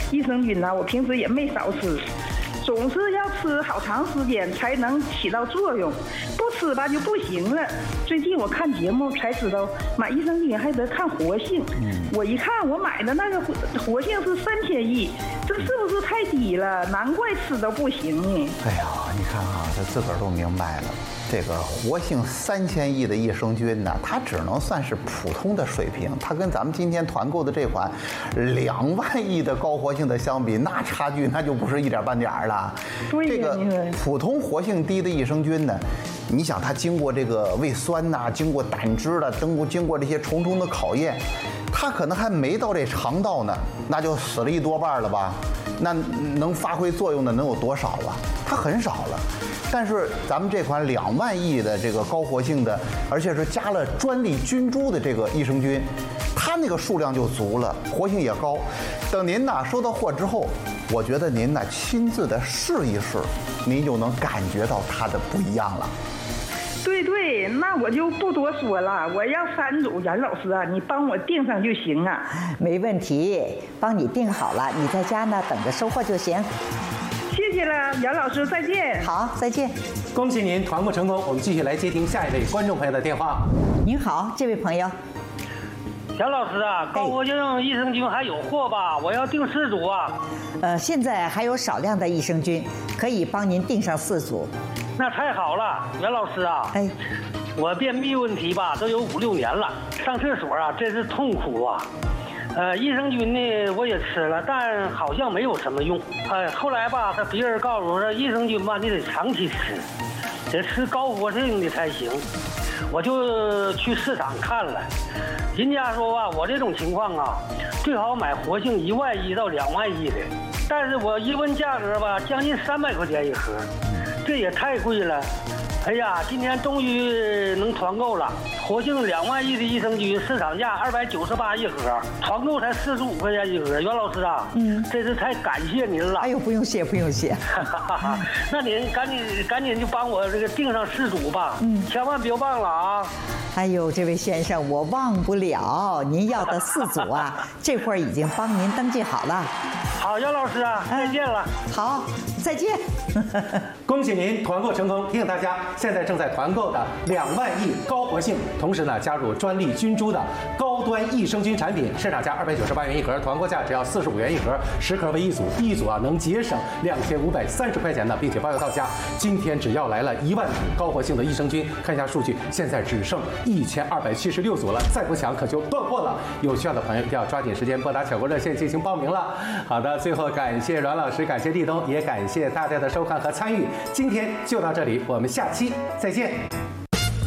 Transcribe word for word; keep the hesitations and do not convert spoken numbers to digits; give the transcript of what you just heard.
益生菌呢，我平时也没少吃。总是要吃好长时间才能起到作用，不吃吧就不行了。最近我看节目才知道，买益生菌还得看活性。嗯，我一看我买的那个活活性是三千亿，这是不是太低了？难怪吃都不行呢。 哎呀，你看啊，他自个儿都明白了。这个活性三千亿的益生菌呢，它只能算是普通的水平，它跟咱们今天团购的这款两万亿的高活性的相比，那差距那就不是一点半点儿了。 对， 这个普通活性低的益生菌呢，你想它经过这个胃酸呐、啊，经过胆汁的，经过经过这些重重的考验，它可能还没到这肠道呢，那就死了一多半了吧？那能发挥作用的能有多少啊？它很少了。但是咱们这款两万亿的这个高活性的，而且是加了专利菌株的这个益生菌，它那个数量就足了，活性也高。等您呐收到货之后，我觉得您呐亲自的试一试，您就能感觉到它的不一样了。 对对，那我就不多说了，我要三组，袁老师啊，你帮我订上就行啊。 没问题，帮你订好了，你在家呢等着收货就行。 谢谢了，袁老师，再见。 好，再见。 恭喜您团购成功，我们继续来接听下一位观众朋友的电话。 您好，这位朋友。 杨老师啊，高活性益生菌还有货吧？我要订四组啊。 呃，现在还有少量的益生菌，可以帮您订上四组。 那太好了，袁老师啊。 哎， 我便秘问题吧，都有五六年了，上厕所啊真是痛苦啊。呃，益生菌呢我也吃了，但好像没有什么用。哎，后来吧，他别人告诉我说，益生菌吧你得长期吃，得吃高活性的才行。我就去市场看了，人家说吧，我这种情况啊，最好买活性一万亿到两万亿的。但是我一问价格吧，将近三百块钱一盒，这也太贵了。哎呀，今天终于能团购了，活性两万亿的益生菌，市场价二百九十八一盒，团购才四十五块钱一盒。袁老师啊，嗯，真是太感谢您了。 哎呦，不用谢，不用谢。 那您赶紧赶紧就帮我这个订上四组吧，嗯，千万别忘了啊。 哎呦，这位先生，我忘不了您要的四组啊，这会儿已经帮您登记好了。 好，姚老师啊，再见了。 嗯、好，再见。 恭喜您团购成功！提醒大家，现在正在团购的两万亿高活性，同时呢加入专利菌株的高端益生菌产品，市场价二百九十八元一盒，团购价只要四十五元一盒，十盒为一组，一组啊能节省两千五百三十块钱呢，并且包邮到家。今天只要来了一万组高活性的益生菌，看一下数据，现在只剩一千二百七十六组了，再不抢可就断货了。有需要的朋友一定要抓紧时间拨打抢购热线进行报名了。好的，最后感谢阮老师，感谢立冬，也感谢大家的收看和参与。今天就到这里，我们下期再见。